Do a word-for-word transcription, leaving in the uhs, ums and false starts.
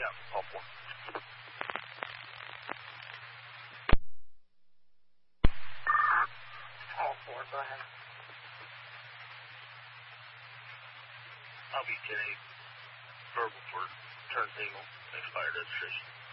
Yeah, all four. All four, go ahead. I'll be ten eight. Verbal for turntable, expired registration.